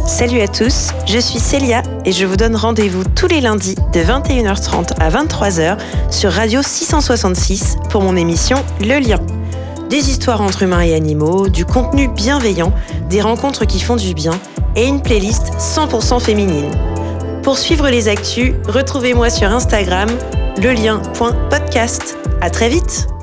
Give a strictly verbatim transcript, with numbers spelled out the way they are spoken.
Salut à tous, je suis Célia et je vous donne rendez-vous tous les lundis de vingt et une heures trente à vingt-trois heures sur Radio six cent soixante-six pour mon émission Le Lien. Des histoires entre humains et animaux, du contenu bienveillant, des rencontres qui font du bien et une playlist cent pour cent féminine. Pour suivre les actus, retrouvez-moi sur Instagram, lelien point podcast. À très vite!